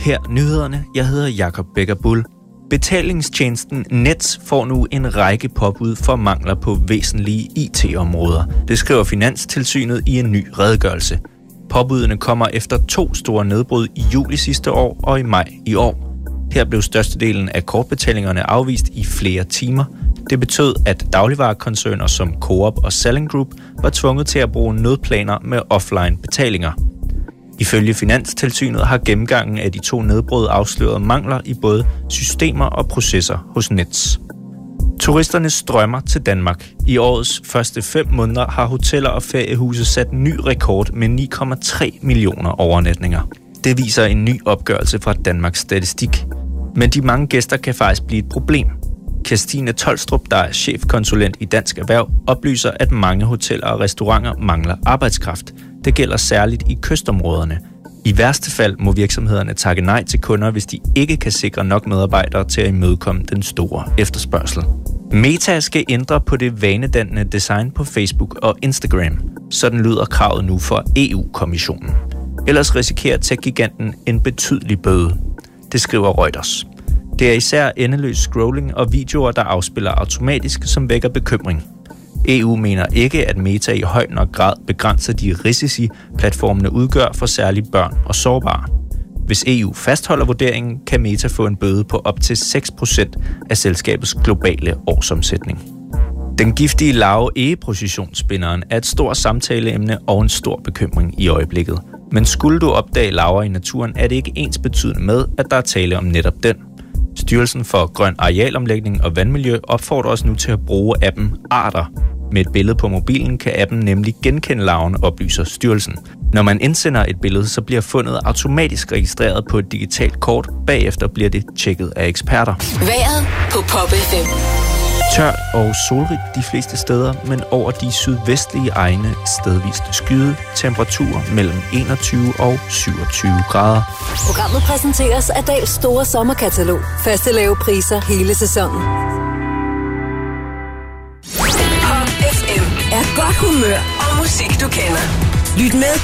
Her nyhederne. Jeg hedder Jakob Becker Bull. Betalingstjenesten Nets får nu en række påbud for mangler på væsentlige IT-områder. Det skriver Finanstilsynet i en ny redegørelse. Påbudene kommer efter 2 store nedbrud i juli sidste år og i maj i år. Her blev størstedelen af kortbetalingerne afvist i flere timer. Det betød, at dagligvarekoncerner som Coop og Salling Group var tvunget til at bruge nødplaner med offline betalinger. Ifølge Finanstilsynet har gennemgangen af de 2 nedbrud afsløret mangler i både systemer og processer hos Nets. Turisterne strømmer til Danmark. I årets første 5 måneder har hoteller og feriehuse sat ny rekord med 9,3 millioner overnatninger. Det viser en ny opgørelse fra Danmarks Statistik. Men de mange gæster kan faktisk blive et problem. Kirstine Tolstrup, der er chefkonsulent i Dansk Erhverv, oplyser, at mange hoteller og restauranter mangler arbejdskraft. Det gælder særligt i kystområderne. I værste fald må virksomhederne takke nej til kunder, hvis de ikke kan sikre nok medarbejdere til at imødekomme den store efterspørgsel. Meta skal ændre på det vanedannende design på Facebook og Instagram. Sådan lyder kravet nu for EU-kommissionen. Ellers risikerer tech-giganten en betydelig bøde. Det skriver Reuters. Det er især endeløs scrolling og videoer, der afspiller automatisk, som vækker bekymring. EU mener ikke, at Meta i høj nok grad begrænser de risici, platformene udgør for særligt børn og sårbare. Hvis EU fastholder vurderingen, kan Meta få en bøde på op til 6% af selskabets globale årsomsætning. Den giftige larve egepositionsspinderen er et stort samtaleemne og en stor bekymring i øjeblikket. Men skulle du opdage larver i naturen, er det ikke ensbetydende med, at der er tale om netop den. Styrelsen for Grøn Arealomlægning og Vandmiljø opfordrer os nu til at bruge appen Arter. Med et billede på mobilen kan appen nemlig genkende larven, oplyser styrelsen. Når man indsender et billede, så bliver fundet automatisk registreret på et digitalt kort. Bagefter bliver det tjekket af eksperter. Vejret på Pop FM. Tørt og solrigt de fleste steder, men over de sydvestlige egne stedvist skyde. Temperaturer mellem 21 og 27 grader. Programmet præsenteres af Dahls store sommerkatalog. Faste lave priser hele sæsonen. Pop FM er godt humør og musik, du kender. Lyt med